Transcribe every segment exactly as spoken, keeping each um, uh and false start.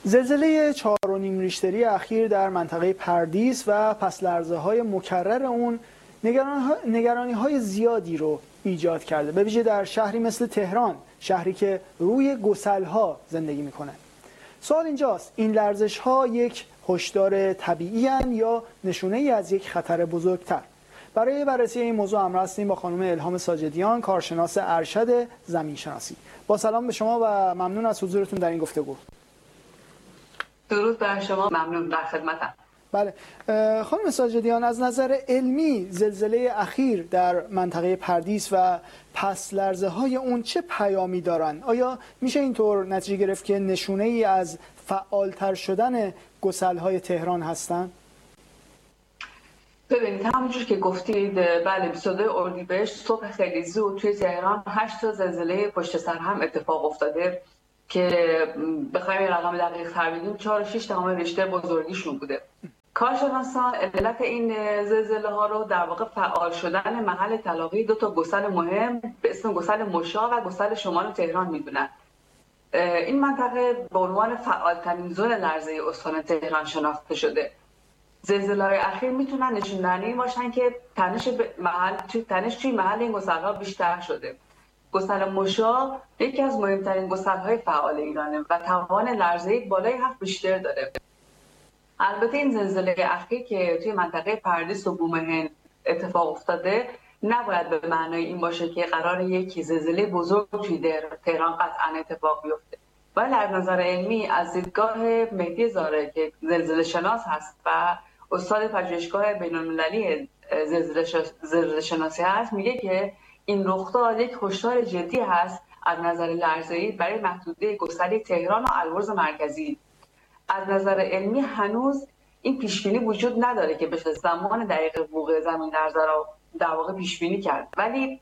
زلزله چهار و نیم ریشتری اخیر در منطقه پردیس و پس لرزه های مکرر اون نگرانی های زیادی رو ایجاد کرده، به ویژه در شهری مثل تهران، شهری که روی گسل‌ها زندگی میکنه. سوال اینجاست، این لرزش ها یک هشدار طبیعی هستند یا نشونه ای از یک خطر بزرگتر؟ برای بررسی این موضوع همراه هستیم با خانم الهام ساجدیان، کارشناس ارشد زمین شناسی. با سلام به شما و ممنون از حضورتون در این گفتگو. درود بر شما، ممنون، در خدمتم. بله خانم ساجدیان، از نظر علمی زلزله اخیر در منطقه پردیس و پس لرزه های اون چه پیامی دارن؟ آیا میشه اینطور نتیجه گرفت که نشونه ای از فعالتر شدن گسل های تهران هستن؟ ببینید همونجور که گفتید، بله بیست و دو اردیبهشت صبح خیلی زود توی تهران هشت تا زلزله پشت سر هم اتفاق افتاده که بخوایم رقم دقیق تر بگیم چهار و شش دهم ریشتر بزرگیشون بوده. کارشناسان علت این زلزله ها رو در واقع فعال شدن محل تلاقی دو تا گسل مهم به اسم گسل مشا و گسل شمال تهران میدونن. این منطقه به عنوان فعالترین زون لرزه استان تهران شناخته شده. زلزله‌های اخیر میتونن نشون دهنده این باشن که تنش محل توی تنش توی محل این گسل‌ها بیشتر شده. گسل مشا یکی از مهمترین گسل‌های فعال ایرانه و توان لرزه بالای هفت ریشتر داره. البته این زلزله اخیر که توی منطقه پردیس و بومهن اتفاق افتاده نباید به معنای این باشه که قرار یک زلزله بزرگ توی تهران قطعا اتفاق بیفته. ولی از نظر علمی از دیدگاه مهدی زاره که زلزله شناس هست و استاد پژوهشگاه بین‌المللی زلزله شناسی هست، میگه که این رخداد یک هشدار جدی هست از نظر لرزه‌ای برای محدوده گسل تهران و البرز مرکزی. از نظر علمی هنوز این پیشبینی وجود نداره که بشه زمان دقیق وقوع زمین لرزه را در واقع پیشبینی کرد، ولی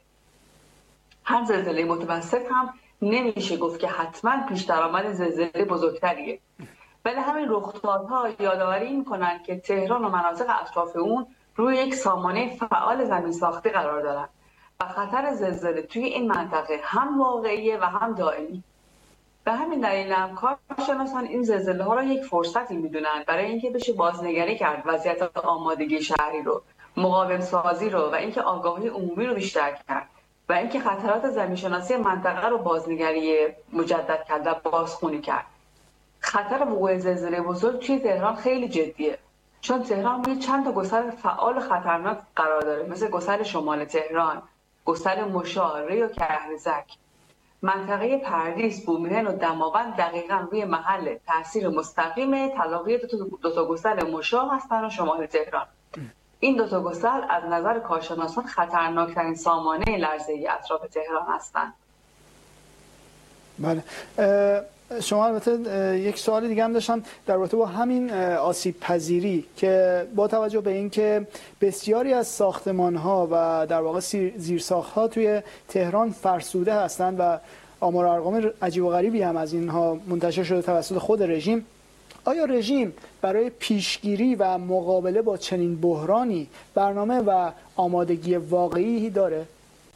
هر زلزله متوسط هم نمیشه گفت که حتما پیش درآمد زلزله بزرگتریه. ولی همین رخدادها یادآوری میکنن که تهران و مناطق اطراف اون روی یک سامانه فعال زمین ساختی قرار دارن و خطر زلزله توی این منطقه هم واقعیه و هم دائمی. به همین دلیل هم کارشناسان این زلزله ها را یک فرصتی میدونن برای اینکه بشه بازنگری کرد وضعیت آمادگی شهری رو، مقاوم سازی رو و اینکه آگاهی عمومی رو بیشتر کرد و اینکه خطرات زمین‌شناسی منطقه رو بازنگری مجدد کرد و بازخوانی کرد. خطر وقوع زلزله بزرگ توی تهران خیلی جدیه، چون تهران روی چند تا گسل فعال خطرناک قرار داره، مثل گسل شمال تهران، گسل مشا، ری و کهرزک. منطقه پردیس، بومهن و دماوند دقیقاً روی محل تاثیر مستقیم تلاقی دو تا گسل مشا هستن و شمال تهران. این دو تا گسل از نظر کارشناسان خطرناکترین سامانه لرزه‌ای اطراف تهران هستند. بله. شما البته یک سوال دیگه هم داشتم در رابطه با همین آسیب پذیری که با توجه به اینکه بسیاری از ساختمان‌ها و در واقع زیرساخت‌ها توی تهران فرسوده هستند و آمار و ارقام عجیب و غریبی هم از اینها منتشر شده توسط خود رژیم، آیا رژیم برای پیشگیری و مقابله با چنین بحرانی برنامه و آمادگی واقعی داره؟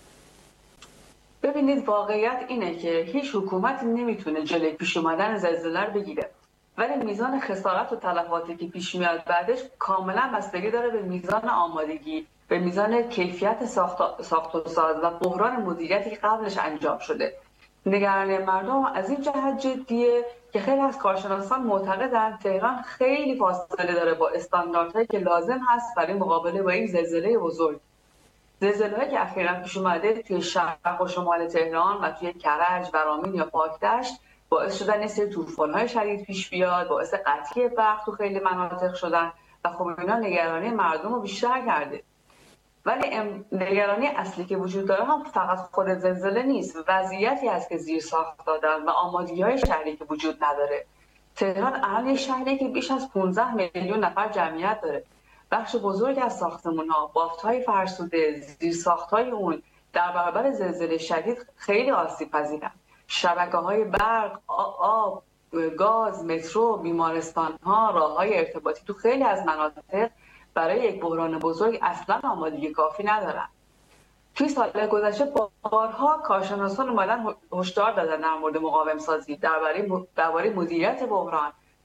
ببینید واقعیت اینه که هیچ حکومتی نمیتونه جلوی پیش اومدن زلزله رو بگیره، ولی میزان خسارت و تلفاتی که پیش میاد بعدش کاملا بستگی داره به میزان آمادگی، به میزان کیفیت ساخت ساخت و ساز و بحران مدیریتی که قبلش انجام شده. نگرانی مردم از این جهت جدیه که خیلی از کارشناسان معتقدن تهران خیلی فاصله داره با استانداردهایی که لازم هست برای مقابله با این زلزله بزرگ. زلزله‌ای که اخیراً پیش اومده توی شرق و شمال تهران و توی کرج، برامین یا پاکدشت باعث شدن یه سری طوفان‌های شدید پیش بیاد، باعث قطعی برق تو خیلی مناطق شدن و خب اینا نگرانی مردم رو بیشتر کرده. ولی نگرانی اصلی که وجود داره هم فقط خود زلزله نیست، وضعیتی هست که زیر ساخت دادن و آمادگی‌های شهری که وجود نداره. تهران الان یه شهری که بیش از پانزده میلیون نفر جمعیت داره. بخش بزرگ از ساختمان‌ها، بافت‌های فرسوده، زیرساخت‌های اون در برابر زلزله شدید خیلی آسیب‌پذیرن. شبکه‌های برق، آب، گاز، مترو، بیمارستان‌ها، راه‌های ارتباطی تو خیلی از مناطق برای یک بحران بزرگ اصلا آمادگی کافی ندارن. توی سال گذشته بارها کارشناسان اومدن هشدار دادن در مورد مقاوم سازی، درباره درباره مدیریت بحران و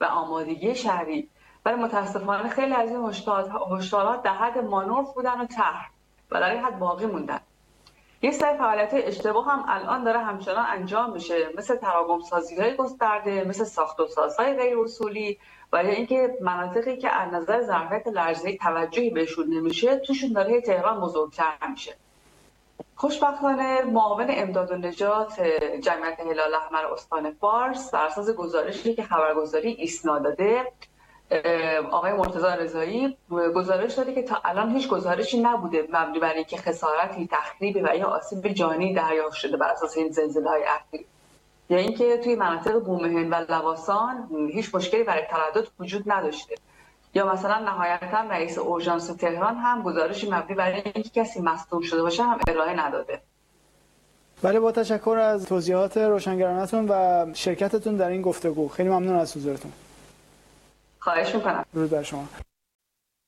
و آمادگی شهری، ولی متاسفانه خیلی از این هشدارات در حد مانور بودن و طرح و در این حد باقی موندن. یه سری فعالیت‌های اشتباه هم الان داره همچنان انجام میشه، مثل تراکم سازی‌های گسترده، مثل ساخت و سازهای غیر اصولی و یا اینکه مناطقی که از نظر ظرفیت لرزه‌ای توجهی بهشون نمیشه توشون داره تهران بزرگتر میشه. خوشبختانه معاون امداد و نجات جمعیت هلال احمر استان فارس بر اساس گزارشی که خبرگزاری ایسنا داده، آقای مرتضی رضایی گزارش داده که تا الان هیچ گزارشی نبوده مبنی بر اینکه خسارتی، تخریبی و یا آسیب جانی دریافت شده بر اساس این زلزله‌های اخیر، یا اینکه توی مناطق بومهن و لواسان هیچ مشکلی برای تردد وجود نداشته، یا مثلا نهایتا رئیس اورژانس تهران هم گزارشی مبنی بر اینکه کسی مصدوم شده باشه هم ارائه نداده. بله، با تشکر از توضیحات روشنگرانتون و شرکتتون در این گفتگو. خیلی ممنون از حضورتون. خواهش میکنم. درود بر شما.